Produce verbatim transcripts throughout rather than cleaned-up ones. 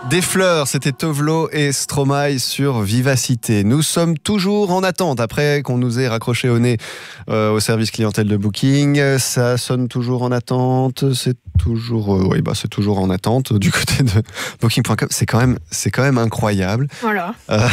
Des fleurs, c'était Tovlo et Stromae sur Vivacité. Nous sommes toujours en attente, après qu'on nous ait raccroché au nez euh, au service clientèle de Booking. Ça sonne toujours en attente, c'est toujours, euh, oui, bah, c'est toujours en attente du côté de Booking point com. C'est quand même, c'est quand même incroyable. Voilà. Euh,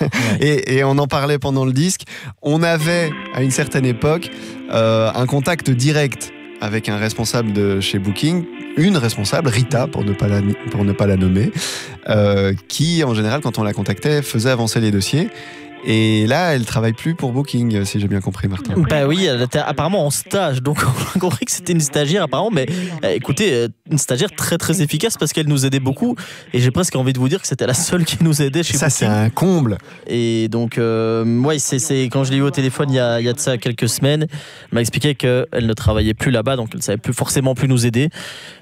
et, et on en parlait pendant le disque. On avait, à une certaine époque, euh, un contact direct avec un responsable de chez Booking, une responsable, Rita, pour ne pas la, pour ne pas la nommer, euh, qui, en général, quand on la contactait, faisait avancer les dossiers. Et là, elle travaille plus pour Booking, si j'ai bien compris, Martin. Bah oui, elle était apparemment en stage, donc on a compris que c'était une stagiaire apparemment, mais écoutez, une stagiaire très très efficace parce qu'elle nous aidait beaucoup, et j'ai presque envie de vous dire que c'était la seule qui nous aidait chez Ça, Booking. c'est un comble. Et donc, euh, ouais, c'est, c'est, quand je l'ai eu au téléphone il y, a, il y a de ça quelques semaines, elle m'a expliqué qu'elle ne travaillait plus là-bas, donc elle ne savait plus forcément plus nous aider.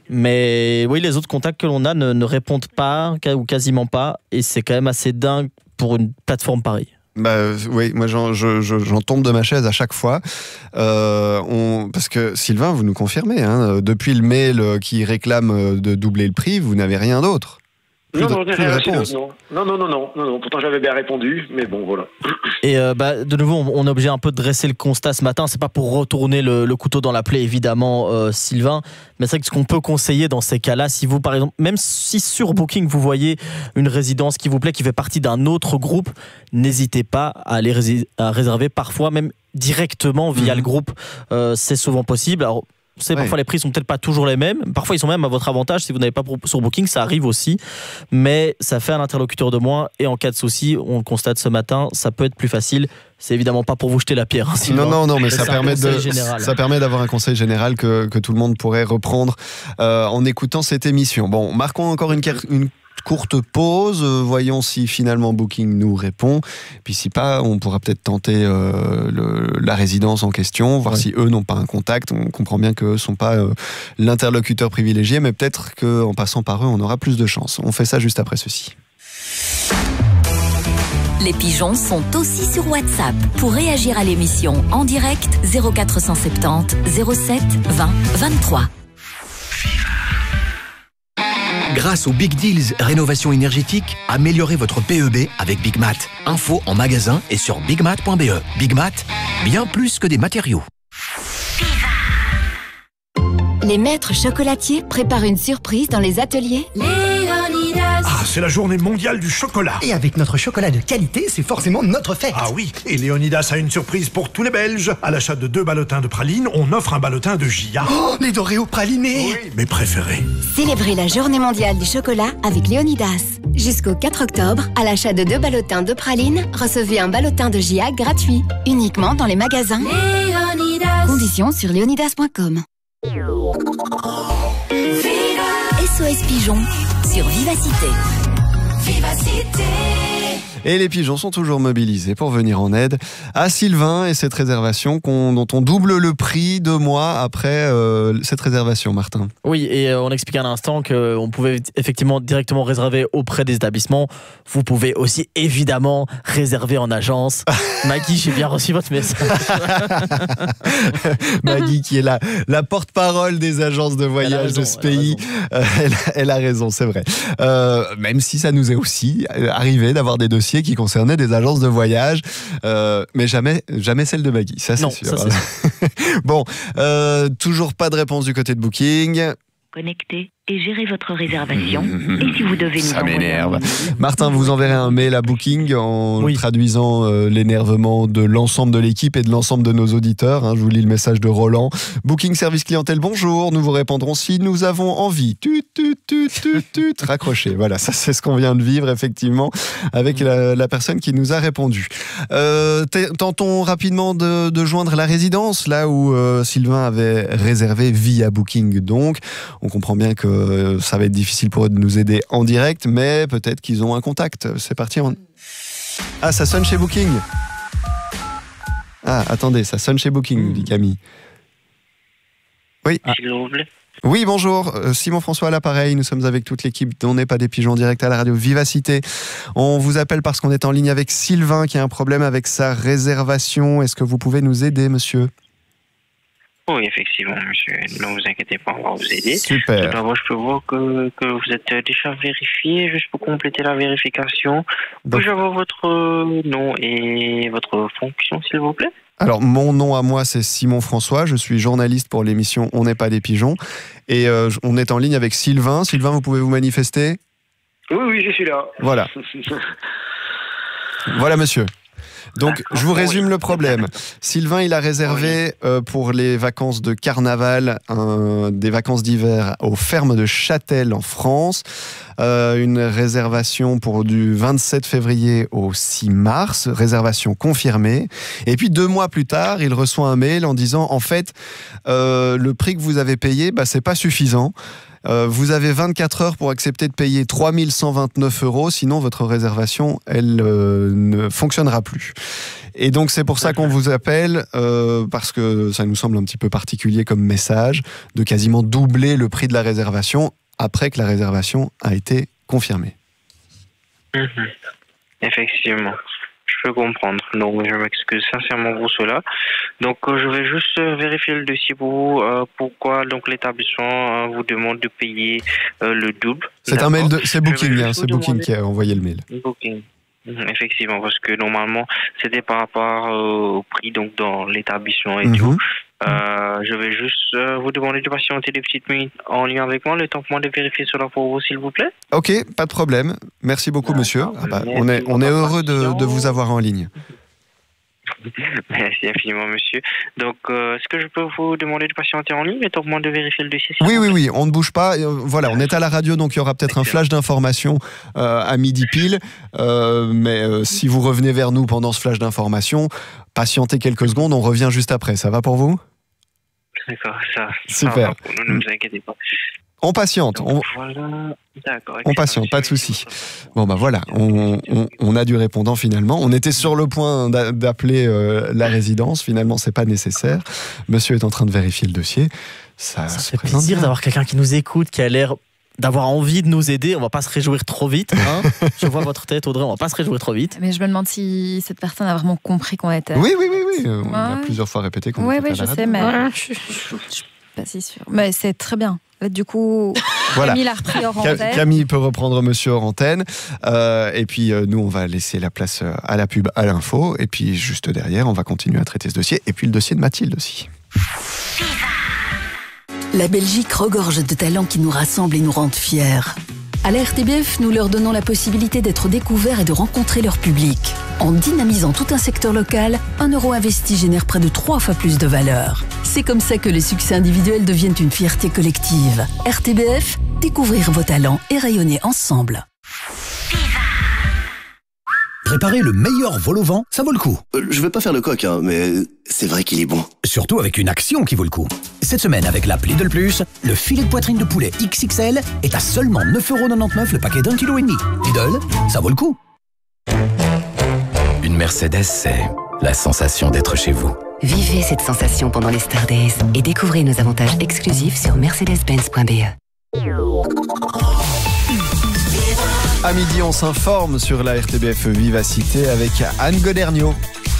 Mais oui, les autres contacts que l'on a ne, ne répondent pas, ou quasiment pas, et c'est quand même assez dingue pour une plateforme pareille. Bah oui, moi j'en, je, je, j'en tombe de ma chaise à chaque fois. Euh, on, parce que Sylvain, vous nous confirmez, hein, depuis le mail qui réclame de doubler le prix, vous n'avez rien d'autre. Plus non, de, non, plus rien de reçu réponse. de- non, non, non, non, non, non, non. Pourtant j'avais bien répondu, mais bon, voilà. Et euh, bah, de nouveau, on, on est obligé un peu de dresser le constat ce matin. C'est pas pour retourner le, le couteau dans la plaie, évidemment, euh, Sylvain. Mais c'est vrai que ce qu'on peut conseiller dans ces cas-là, si vous, par exemple, même si sur Booking vous voyez une résidence qui vous plaît, qui fait partie d'un autre groupe, n'hésitez pas à aller rési- à réserver parfois, même directement via Mhm. le groupe. Euh, c'est souvent possible. Alors, vous savez, Ouais. parfois les prix sont peut-être pas toujours les mêmes. Parfois ils sont même à votre avantage si vous n'avez pas pour- sur Booking, ça arrive aussi. Mais ça fait un interlocuteur de moins, et en cas de souci, on le constate ce matin, ça peut être plus facile. C'est évidemment pas pour vous jeter la pierre, hein, Sylvain. Non, non, non, mais Mais ça c'est un permet, de, conseil général. ça permet d'avoir un conseil général que, que tout le monde pourrait reprendre euh, en écoutant cette émission. Bon, marquons encore une, car- une courte pause, euh, voyons si finalement Booking nous répond. Puis si pas, on pourra peut-être tenter euh, le, la résidence en question, voir Ouais. si eux n'ont pas un contact. On comprend bien qu'eux ne sont pas euh, l'interlocuteur privilégié, mais peut-être qu'en passant par eux, on aura plus de chance. On fait ça juste après ceci. Les pigeons sont aussi sur WhatsApp. Pour réagir à l'émission en direct, zéro quatre cent soixante-dix zéro sept vingt vingt-trois. Grâce aux Big Deals Rénovation énergétique, améliorez votre P E B avec Big Mat. Info en magasin et sur big mat point b e. Big Mat, bien plus que des matériaux. Les maîtres chocolatiers préparent une surprise dans les ateliers Léonidas. Ah, c'est la journée mondiale du chocolat. Et avec notre chocolat de qualité, c'est forcément notre fête. Ah oui, et Léonidas a une surprise pour tous les Belges. À l'achat de deux ballotins de praline, on offre un ballotin de Gia. Oh, les Doréos pralinés. Oui, mes préférés. Célébrez la journée mondiale du chocolat avec Léonidas. Jusqu'au quatre octobre, à l'achat de deux ballotins de praline, recevez un ballotin de J A gratuit. Uniquement dans les magasins Léonidas. Conditions sur léonidas point com. S O S Pigeon sur Vivacité. Vivacité. Et les pigeons sont toujours mobilisés pour venir en aide à Sylvain et cette réservation qu'on, dont on double le prix deux mois après euh, cette réservation, Martin. Oui, et euh, on expliquait à l'instant qu'on pouvait effectivement directement réserver auprès des établissements. Vous pouvez aussi évidemment réserver en agence. Maggie, j'ai bien reçu votre message. Maggie qui est la, la porte-parole des agences de Elle a voyage raison, de ce elle a pays. Euh, elle, a, elle a raison, c'est vrai. Euh, même si ça nous est aussi arrivé d'avoir des dossiers qui concernaient des agences de voyage, euh, mais jamais, jamais celle de Maggie, ça c'est Non, sûr. ça, c'est Bon, euh, toujours pas de réponse du côté de Booking. Connectez et gérez votre réservation. Et si vous devez nous Ça envoyer m'énerve. un mail, Martin, vous enverrez un mail à Booking en Oui. traduisant euh, l'énervement de l'ensemble de l'équipe et de l'ensemble de nos auditeurs. Hein. Je vous lis le message de Roland. Booking Service Clientèle, bonjour. Nous vous répondrons si nous avons envie. Tut, tut, tut, tut, tut. Raccroché. Voilà, ça c'est ce qu'on vient de vivre effectivement avec la, la personne qui nous a répondu. Euh, tentons rapidement de, de joindre la résidence, là où euh, Sylvain avait réservé via Booking. Donc, on comprend bien que euh, ça va être difficile pour eux de nous aider en direct, mais peut-être qu'ils ont un contact. C'est parti. On... Ah, ça sonne chez Booking. Ah, attendez, ça sonne chez Booking, nous dit Camille. Oui. S'il vous plaît. Oui, bonjour. Euh, Simon François à l'appareil. Nous sommes avec toute l'équipe d'On n'est pas des pigeons direct à la radio Vivacité. On vous appelle parce qu'on est en ligne avec Sylvain qui a un problème avec sa réservation. Est-ce que vous pouvez nous aider, monsieur ? Oui, effectivement, monsieur. Ne vous inquiétez pas, on va vous aider. Super. Tout d'abord, je peux voir que, que vous êtes déjà vérifié. Juste pour compléter la vérification, puis-je avoir votre nom et votre fonction, s'il vous plaît? Alors, mon nom à moi, c'est Simon François. Je suis journaliste pour l'émission On n'est pas des pigeons. Et euh, on est en ligne avec Sylvain. Sylvain, vous pouvez vous manifester? Oui, oui, je suis là. Voilà. Voilà, monsieur. Donc, je vous résume le problème. Sylvain, il a réservé euh, pour les vacances de carnaval, un, des vacances d'hiver aux fermes de Châtel en France. Euh, une réservation pour du vingt-sept février au six mars, réservation confirmée. Et puis deux mois plus tard, il reçoit un mail en disant, en fait, euh, le prix que vous avez payé, bah, c'est pas suffisant. Euh, vous avez vingt-quatre heures pour accepter de payer trois mille cent vingt-neuf euros, sinon votre réservation, elle euh, ne fonctionnera plus. Et donc c'est pour ça qu'on vous appelle, euh, parce que ça nous semble un petit peu particulier comme message, de quasiment doubler le prix de la réservation après que la réservation a été confirmée. Mmh. Effectivement. Je peux comprendre. Donc, je m'excuse sincèrement pour cela. Donc, euh, je vais juste euh, vérifier le dossier pour vous. Euh, pourquoi donc l'établissement euh, vous demande de payer euh, le double. C'est un mail de, c'est Booking, hein, c'est Booking qui a envoyé le mail. Booking. Effectivement, parce que normalement, c'était par rapport euh, au prix donc dans l'établissement et mmh. tout. Euh, je vais juste euh, vous demander de patienter des petites minutes en lien avec moi, le temps pour moi de vérifier cela pour vous, s'il vous plaît. Ok, pas de problème. Merci beaucoup, monsieur. Ah bah, on est, on est heureux de, de vous avoir en ligne. Merci infiniment, monsieur. Donc, euh, est-ce que je peux vous demander de patienter en ligne, le temps pour moi de vérifier le dossier? Oui, oui, oui, on ne bouge pas. Voilà, on est à la radio, donc il y aura peut-être un flash d'information euh, à midi pile. Euh, mais euh, si vous revenez vers nous pendant ce flash d'information, patientez quelques secondes, on revient juste après. Ça va pour vous? D'accord, ça. Super. Ça va, ne vous inquiétez pas. On patiente. Donc, on... Voilà. On patiente, pas de souci. Bon bah voilà, on, on, on a du répondant finalement. On était sur le point d'appeler euh, la résidence. Finalement, c'est pas nécessaire. Monsieur est en train de vérifier le dossier. Ça, ça fait plaisir d'avoir quelqu'un qui nous écoute, qui a l'air d'avoir envie de nous aider. On va pas se réjouir trop vite. Hein. Je vois votre tête, Audrey. On va pas se réjouir trop vite. Mais je me demande si cette personne a vraiment compris qu'on était. Oui, oui, oui, oui. On ouais. a plusieurs fois répété qu'on ouais, était oui, à la je radio. sais, mais ouais. je, je, je suis pas si sûre. Mais c'est très bien. Du coup, voilà. Camille l'a repris hors antenne. Camille peut reprendre monsieur hors antenne. Euh, et puis, euh, nous, on va laisser la place à la pub, à l'info. Et puis, juste derrière, on va continuer à traiter ce dossier. Et puis, le dossier de Mathilde aussi. La Belgique regorge de talents qui nous rassemblent et nous rendent fiers. À la R T B F, nous leur donnons la possibilité d'être découverts et de rencontrer leur public. En dynamisant tout un secteur local, un euro investi génère près de trois fois plus de valeur. C'est comme ça que les succès individuels deviennent une fierté collective. R T B F, découvrir vos talents et rayonner ensemble. Préparer le meilleur vol au vent, ça vaut le coup. Euh, je vais pas faire le coq, hein, mais c'est vrai qu'il est bon. Surtout avec une action qui vaut le coup. Cette semaine, avec l'app Lidl Plus, le filet de poitrine de poulet X X L est à seulement neuf euros quatre-vingt-dix-neuf le paquet d'un kilo et demi. Lidl, ça vaut le coup. Une Mercedes, c'est la sensation d'être chez vous. Vivez cette sensation pendant les Star Days et découvrez nos avantages exclusifs sur mercedes benz point b e. À midi, on s'informe sur la R T B F Vivacité avec Anne Goderniot.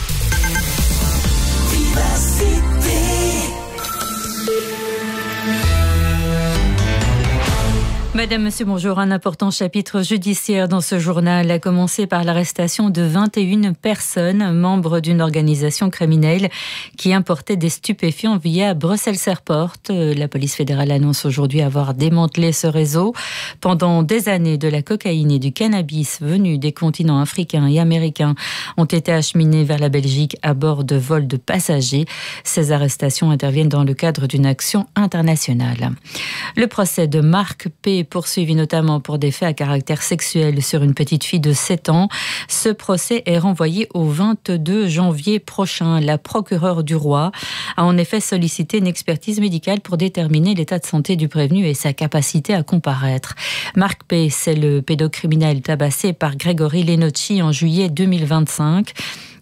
Madame, Monsieur, bonjour. Un important chapitre judiciaire dans ce journal a commencé par l'arrestation de vingt et une personnes, membres d'une organisation criminelle qui importait des stupéfiants via Brussels Airport. La police fédérale annonce aujourd'hui avoir démantelé ce réseau. Pendant des années, de la cocaïne et du cannabis venus des continents africains et américains ont été acheminés vers la Belgique à bord de vols de passagers. Ces arrestations interviennent dans le cadre d'une action internationale. Le procès de Marc P., poursuivi notamment pour des faits à caractère sexuel sur une petite fille de sept ans. Ce procès est renvoyé au vingt-deux janvier prochain. La procureure du roi a en effet sollicité une expertise médicale pour déterminer l'état de santé du prévenu et sa capacité à comparaître. Marc P., c'est le pédocriminel tabassé par Grégory Lenocci en juillet deux mille vingt-cinq.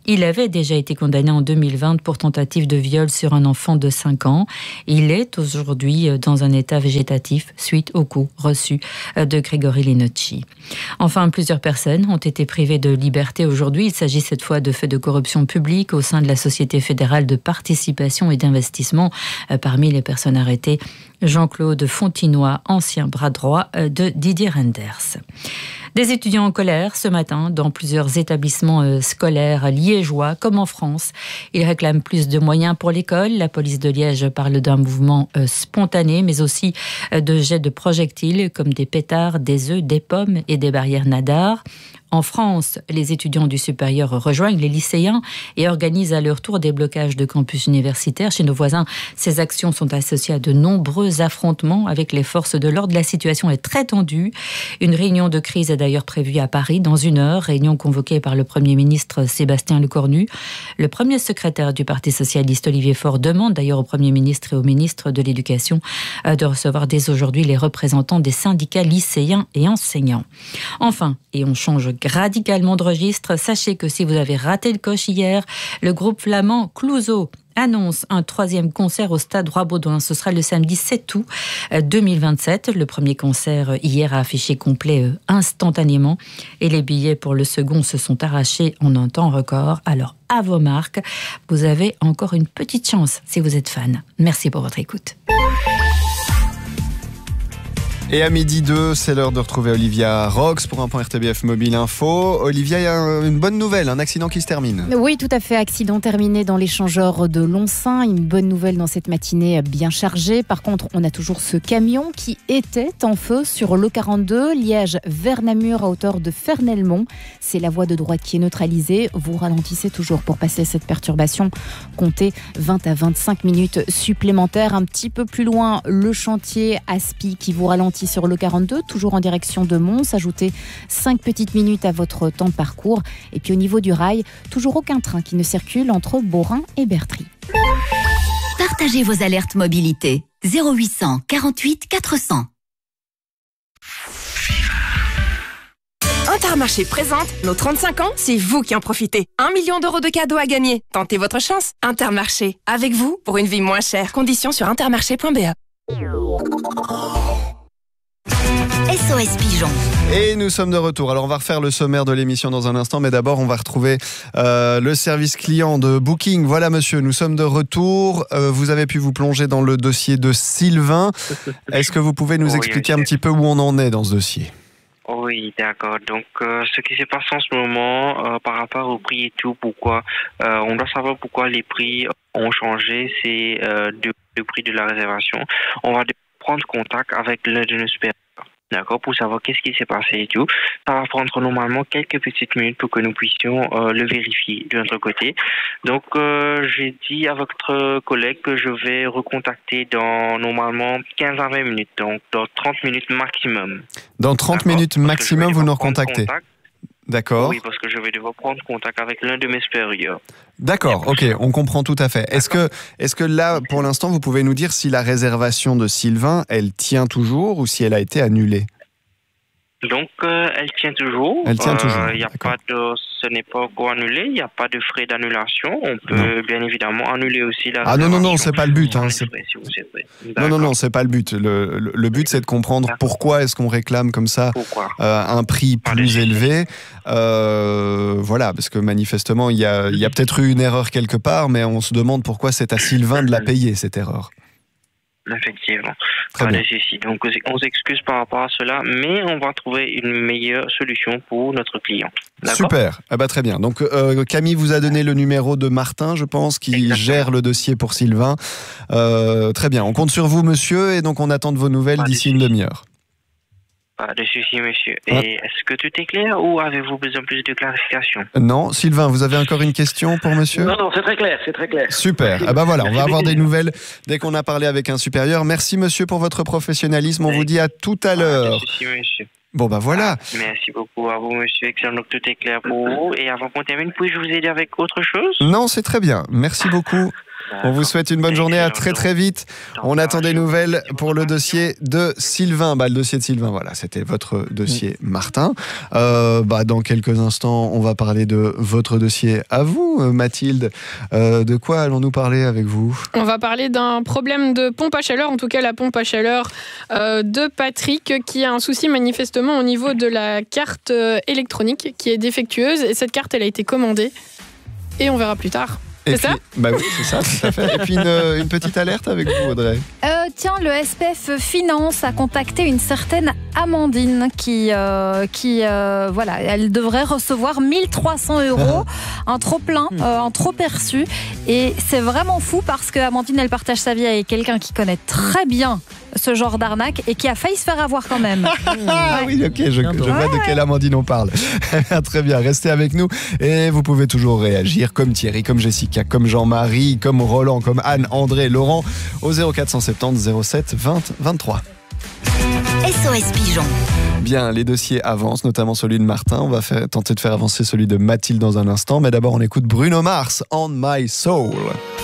Il avait déjà été condamné en deux mille vingt pour tentative de viol sur un enfant de cinq ans. Il est aujourd'hui dans un état végétatif suite au coup reçu de Grégory Linnocchi. Enfin, plusieurs personnes ont été privées de liberté aujourd'hui. Il s'agit cette fois de faits de corruption publique au sein de la Société fédérale de participation et d'investissement. Parmi les personnes arrêtées, Jean-Claude Fontinoy, ancien bras droit de Didier Reynders. Des étudiants en colère ce matin dans plusieurs établissements scolaires liégeois comme en France. Ils réclament plus de moyens pour l'école. La police de Liège parle d'un mouvement spontané, mais aussi de jets de projectiles comme des pétards, des œufs, des pommes et des barrières nadars. En France, les étudiants du supérieur rejoignent les lycéens et organisent à leur tour des blocages de campus universitaires. Chez nos voisins, ces actions sont associées à de nombreux affrontements avec les forces de l'ordre. La situation est très tendue. Une réunion de crise est d'ailleurs prévue à Paris dans une heure, réunion convoquée par le Premier ministre Sébastien Lecornu. Le premier secrétaire du Parti socialiste, Olivier Faure, demande d'ailleurs au Premier ministre et au ministre de l'Éducation de recevoir dès aujourd'hui les représentants des syndicats lycéens et enseignants. Enfin, et on change radicalement de registre, sachez que si vous avez raté le coche hier, le groupe flamand Clouseau annonce un troisième concert au stade Roi-Baudouin. Ce sera le samedi sept août deux mille vingt-sept. Le premier concert hier a affiché complet instantanément et les billets pour le second se sont arrachés en un temps record. Alors à vos marques, vous avez encore une petite chance si vous êtes fan. Merci pour votre écoute. Et à midi deux, c'est l'heure de retrouver Olivia Rox pour un point R T B F Mobile Info. Olivia, il y a une bonne nouvelle, un accident qui se termine. Oui, tout à fait, accident terminé dans l'échangeur de Lonsin. Une bonne nouvelle dans cette matinée bien chargée. Par contre, on a toujours ce camion qui était en feu sur l'E quarante-deux, Liège vers Namur à hauteur de Fernelmont. C'est la voie de droite qui est neutralisée. Vous ralentissez toujours pour passer cette perturbation. Comptez vingt à vingt-cinq minutes supplémentaires. Un petit peu plus loin, le chantier Aspi qui vous ralentit sur l'E quarante-deux, toujours en direction de Mons. Ajoutez cinq petites minutes à votre temps de parcours. Et puis au niveau du rail, toujours aucun train qui ne circule entre Beaurain et Bertry. Partagez vos alertes mobilité. zéro huit cent quarante-huit quatre cents. Intermarché présente nos trente-cinq ans, c'est vous qui en profitez. Un million d'euros de cadeaux à gagner. Tentez votre chance. Intermarché, avec vous pour une vie moins chère. Conditions sur intermarché point b e. S O S Pigeon. Et nous sommes de retour. Alors on va refaire le sommaire de l'émission dans un instant, mais d'abord on va retrouver euh, le service client de Booking. Voilà monsieur, nous sommes de retour. Euh, vous avez pu vous plonger dans le dossier de Sylvain. Est-ce que vous pouvez nous oui, expliquer okay. un petit peu où on en est dans ce dossier ? Oui, d'accord. Donc, euh, ce qui se passe en ce moment euh, par rapport au prix et tout, pourquoi euh, on doit savoir pourquoi les prix ont changé, c'est euh, le, le prix de la réservation. On va prendre contact avec l'un de nos supérieurs. D'accord, pour savoir qu'est-ce qui s'est passé et tout. Ça va prendre normalement quelques petites minutes pour que nous puissions euh, le vérifier de notre côté. Donc, euh, j'ai dit à votre collègue que je vais recontacter dans normalement quinze à vingt minutes, donc dans trente minutes maximum. Dans trente minutes maximum, vous nous recontactez. D'accord. Oui, parce que je vais devoir prendre contact avec l'un de mes supérieurs. D'accord, ok, on comprend tout à fait. Est-ce que, est-ce que là, pour l'instant, vous pouvez nous dire si la réservation de Sylvain, elle tient toujours ou si elle a été annulée ? Donc, euh, elle tient toujours. Elle tient toujours. Euh, y a pas de, ce n'est pas encore annulé. Il n'y a pas de frais d'annulation. On peut non. bien évidemment annuler aussi la. Ah non non non, c'est pas le but. Hein, c'est... Frais, si vous êtes prêt. Non non non, c'est pas le but. Le, le, le but c'est de comprendre D'accord. pourquoi est-ce qu'on réclame comme ça euh, un prix plus élevé. Euh, voilà, parce que manifestement il y a, il y a peut-être eu une erreur quelque part, mais on se demande pourquoi c'est à Sylvain de la payer cette erreur. Effectivement. Très pas bien. De souci. Donc, on s'excuse par rapport à cela, mais on va trouver une meilleure solution pour notre client. D'accord ? Super. Eh ben, très bien. Donc, euh, Camille vous a donné le numéro de Martin, je pense, qui Exactement. gère le dossier pour Sylvain. Euh, très bien. On compte sur vous, monsieur, et donc on attend de vos nouvelles pas d'ici de une demi-heure. Pas de souci, monsieur. Et ah. est-ce que tout est clair ou avez-vous besoin de plus de clarification ? Non. Sylvain, vous avez encore une question pour monsieur ? Non, non, c'est très clair, c'est très clair. Super. Ah ben voilà, on va avoir des nouvelles dès qu'on a parlé avec un supérieur. Merci, monsieur, pour votre professionnalisme. On vous dit à tout à l'heure. Pas de souci, monsieur. Bon, ben voilà. Ah, merci beaucoup à vous, monsieur. Excellent. Donc, tout est clair pour vous. Et avant qu'on termine, puis-je vous aider avec autre chose ? Non, c'est très bien. Merci beaucoup. On vous souhaite une bonne journée, à très très vite. On attend des nouvelles pour le dossier de Sylvain. Bah, le dossier de Sylvain, voilà, c'était votre dossier, Martin. Euh, bah, dans quelques instants, on va parler de votre dossier à vous, Mathilde. Euh, de quoi allons-nous parler avec vous ? On va parler d'un problème de pompe à chaleur, en tout cas la pompe à chaleur euh, de Patrick, qui a un souci manifestement au niveau de la carte euh, électronique qui est défectueuse. Et cette carte, elle a été commandée. Et on verra plus tard. Et c'est puis, ça ? Bah oui, c'est ça, tout à fait. Et puis une, une petite alerte avec vous, Audrey. Euh, tiens, le S P F Finance a contacté une certaine Amandine qui, euh, qui euh, voilà, elle devrait recevoir mille trois cents euros, un trop plein, euh, un trop perçu. Et c'est vraiment fou parce que Amandine, elle partage sa vie avec quelqu'un qui connaît très bien ce genre d'arnaque et qui a failli se faire avoir quand même. Ah oui, ok, je, je vois de quelle Amandine on parle. Très bien, restez avec nous et vous pouvez toujours réagir comme Thierry, comme Jessica, comme Jean-Marie, comme Roland, comme Anne, André, Laurent au zéro quatre cent soixante-dix zéro sept vingt vingt-trois. S O S Pigeon. Bien, les dossiers avancent, notamment celui de Martin. On va faire, tenter de faire avancer celui de Mathilde dans un instant, mais d'abord on écoute Bruno Mars, On My Soul.